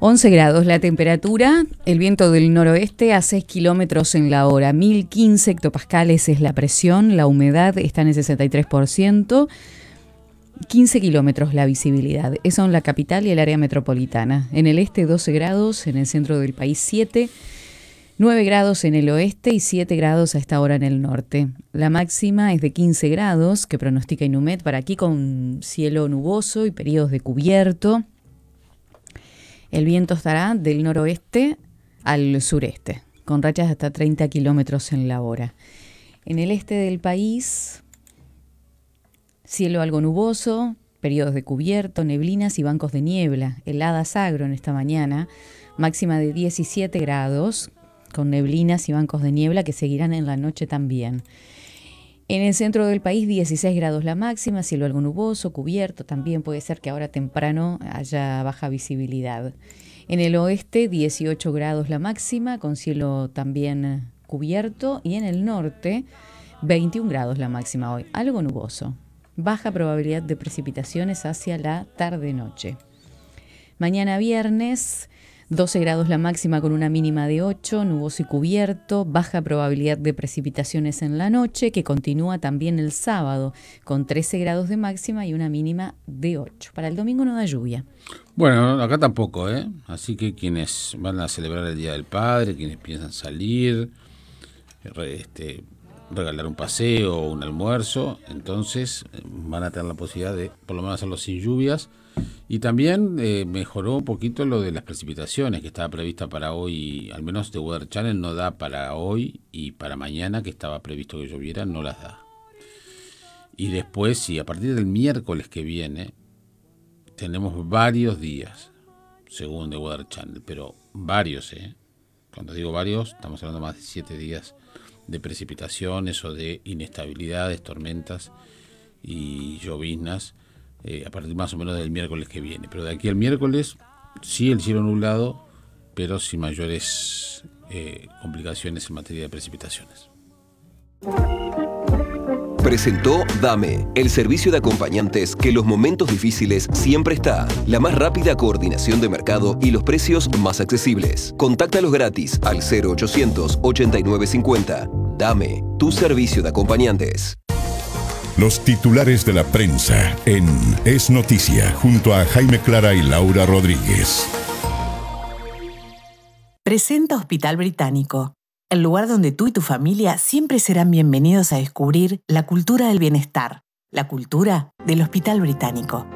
11 grados la temperatura, el viento del noroeste a 6 kilómetros en la hora, 1015 hectopascales es la presión, la humedad está en el 63%, 15 kilómetros la visibilidad. Eso en la capital y el área metropolitana. En el este 12 grados, en el centro del país 7, 9 grados en el oeste y 7 grados a esta hora en el norte. La máxima es de 15 grados, que pronostica Inumet para aquí con cielo nuboso y periodos de cubierto. El viento estará del noroeste al sureste, con rachas de hasta 30 kilómetros en la hora. En el este del país, cielo algo nuboso, periodos de cubierto, neblinas y bancos de niebla. Heladas agro en esta mañana, máxima de 17 grados, con neblinas y bancos de niebla que seguirán en la noche también. En el centro del país 16 grados la máxima, cielo algo nuboso, cubierto, también puede ser que ahora temprano haya baja visibilidad. En el oeste 18 grados la máxima, con cielo también cubierto, y en el norte 21 grados la máxima hoy, algo nuboso. Baja probabilidad de precipitaciones hacia la tarde-noche. Mañana viernes 12 grados la máxima con una mínima de 8, nuboso y cubierto, baja probabilidad de precipitaciones en la noche, que continúa también el sábado, con 13 grados de máxima y una mínima de 8. Para el domingo no da lluvia. Bueno, acá tampoco, ¿eh? Así que quienes van a celebrar el Día del Padre, quienes piensan salir, regalar un paseo o un almuerzo, entonces van a tener la posibilidad de por lo menos hacerlo sin lluvias. Y también mejoró un poquito lo de las precipitaciones que estaba prevista para hoy, al menos de Weather Channel no da para hoy, y para mañana que estaba previsto que lloviera no las da. Y después, sí, a partir del miércoles que viene tenemos varios días, según The Weather Channel, pero varios, cuando digo varios, estamos hablando más de 7 días de precipitaciones o de inestabilidades, tormentas y lloviznas, a partir más o menos del miércoles que viene. Pero de aquí al miércoles, sí el cielo nublado, pero sin mayores complicaciones en materia de precipitaciones. Presentó Dame, el servicio de acompañantes que en los momentos difíciles siempre está. La más rápida coordinación de mercado y los precios más accesibles. Contáctalos gratis al 0800 8950. Dame, tu servicio de acompañantes. Los titulares de la prensa en Es Noticia, junto a Jaime Clara y Laura Rodríguez. Presenta Hospital Británico, el lugar donde tú y tu familia siempre serán bienvenidos a descubrir la cultura del bienestar, la cultura del Hospital Británico.